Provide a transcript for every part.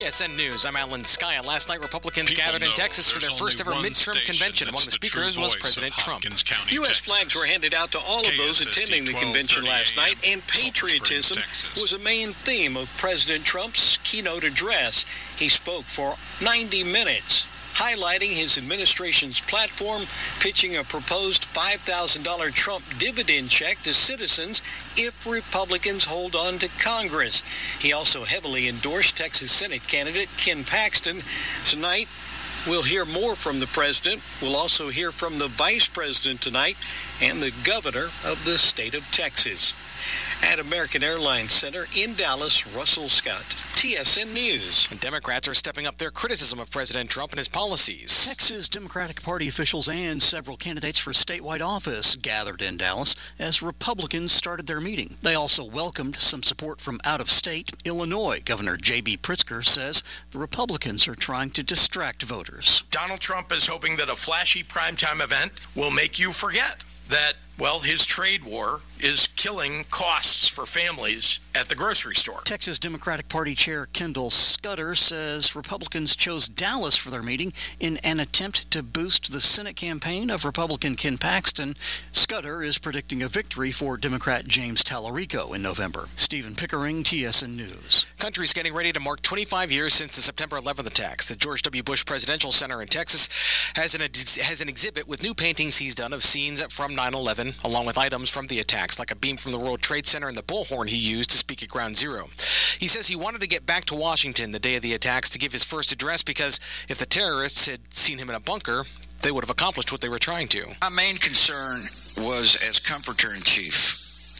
TSN News, I'm Alan Skaya. Last night, Republicans gathered in Texas for their first-ever midterm convention. Among the speakers was President Trump. U.S. flags were handed out to all of those attending the convention last night, and patriotism was a main theme of President Trump's keynote address. He spoke for 90 minutes, highlighting his administration's platform, pitching a proposed $5,000 Trump dividend check to citizens if Republicans hold on to Congress. He also heavily endorsed Texas Senate candidate Ken Paxton. Tonight, we'll hear more from the president. We'll also hear from the vice president tonight and the governor of the state of Texas. At American Airlines Center in Dallas, Russell Scott, TSN News. Democrats are stepping up their criticism of President Trump and his policies. Texas Democratic Party officials and several candidates for statewide office gathered in Dallas as Republicans started their meeting. They also welcomed some support from out of state. Illinois Governor J.B. Pritzker says the Republicans are trying to distract voters. Donald Trump is hoping that a flashy primetime event will make you forget that, well, his trade war is killing costs for families at the grocery store. Texas Democratic Party Chair Kendall Scudder says Republicans chose Dallas for their meeting in an attempt to boost the Senate campaign of Republican Ken Paxton. Scudder is predicting a victory for Democrat James Tallarico in November. Stephen Pickering, TSN News. Country's getting ready to mark 25 years since the September 11th attacks. The George W. Bush Presidential Center in Texas has an exhibit with new paintings he's done of scenes from 9/11, along with items from the attacks, like a beam from the World Trade Center and the bullhorn he used to speak at Ground Zero. He says he wanted to get back to Washington the day of the attacks to give his first address because if the terrorists had seen him in a bunker, they would have accomplished what they were trying to. My main concern was as comforter-in-chief.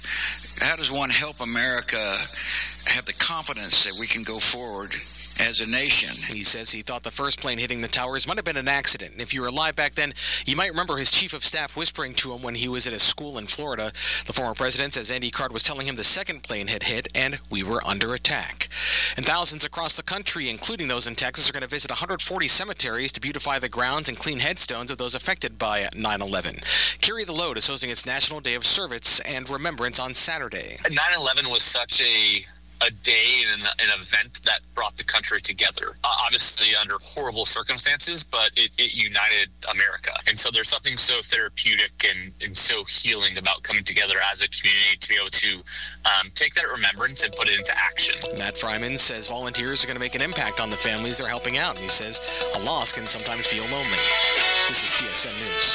How does one help America have the confidence that we can go forward as a nation? He says he thought the first plane hitting the towers might have been an accident. If you were alive back then, you might remember his chief of staff whispering to him when he was at a school in Florida. The former president says Andy Card was telling him the second plane had hit and we were under attack. And thousands across the country, including those in Texas, are going to visit 140 cemeteries to beautify the grounds and clean headstones of those affected by 9/11. Carry the Load is hosting its National Day of Service and Remembrance on Saturday. 9/11 was such a day and an event that brought the country together, obviously under horrible circumstances, but it united America. And so there's something so therapeutic and so healing about coming together as a community to be able to take that remembrance and put it into action. Matt Fryman says volunteers are going to make an impact on the families they're helping out, and he says a loss can sometimes feel lonely. This is TSN News.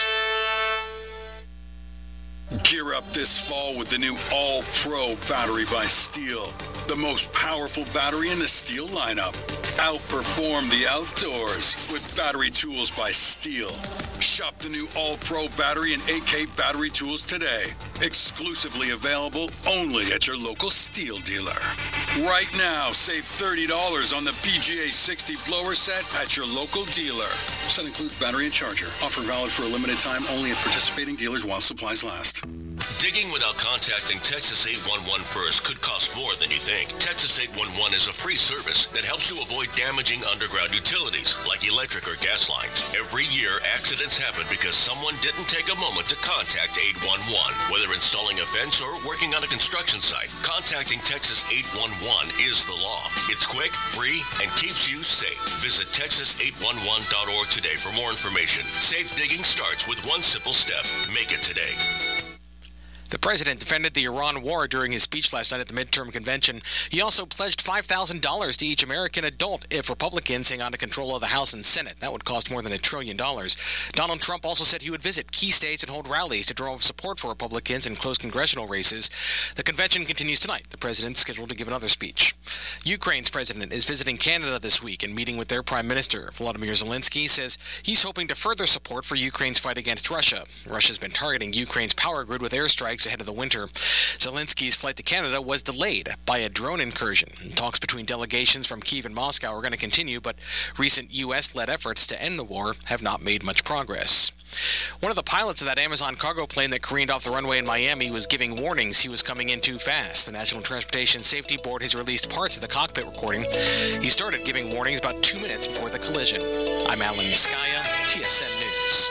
Gear up this fall with the new All-Pro battery by Steel. The most powerful battery in the Steel lineup. Outperform the outdoors with battery tools by Steel. Shop the new All-Pro battery and AK battery tools today. Exclusively available only at your local Steel dealer. Right now, save $30 on the PGA 60 blower set at your local dealer. Set includes battery and charger. Offer valid for a limited time only at participating dealers while supplies last. Digging without contacting Texas 811 first could cost more than you think. Texas 811 is a free service that helps you avoid damaging underground utilities like electric or gas lines. Every year, accidents happen because someone didn't take a moment to contact 811. Whether installing a fence or working on a construction site, contacting Texas 811 is the law. It's quick, free, and keeps you safe. Visit texas811.org today for more information. Safe digging starts with one simple step. Make it today. The president defended the Iran war during his speech last night at the midterm convention. He also pledged $5,000 to each American adult if Republicans hang on to control of the House and Senate. That would cost more than $1 trillion. Donald Trump also said he would visit key states and hold rallies to draw up support for Republicans in close congressional races. The convention continues tonight. The president's scheduled to give another speech. Ukraine's president is visiting Canada this week and meeting with their prime minister. Volodymyr Zelensky says he's hoping to further support for Ukraine's fight against Russia. Russia's been targeting Ukraine's power grid with airstrikes ahead of the winter. Zelensky's flight to Canada was delayed by a drone incursion. Talks between delegations from Kyiv and Moscow are going to continue, but recent U.S.-led efforts to end the war have not made much progress. One of the pilots of that Amazon cargo plane that careened off the runway in Miami was giving warnings he was coming in too fast. The National Transportation Safety Board has released parts of the cockpit recording. He started giving warnings about 2 minutes before the collision. I'm Alan Skaya, TSN News.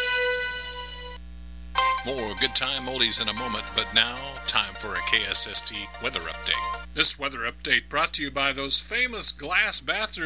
More good time oldies in a moment, but now, time for a KSST weather update. This weather update brought to you by those famous glass bathrooms